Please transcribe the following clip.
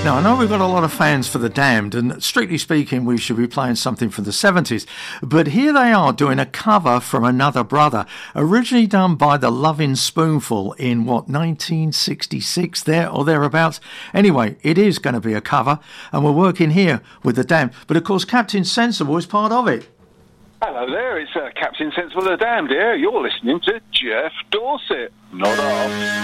Now, I know we've got a lot of fans for The Damned, and strictly speaking, we should be playing something from the 70s. But here they are doing a cover from Another Brother, originally done by the Lovin' Spoonful in, 1966 there or thereabouts. Anyway, it is going to be a cover, and we're working here with The Damned. But, of course, Captain Sensible is part of it. Hello there, it's Captain Sensible of The Damned here. You're listening to Jeff Dorset. Not off.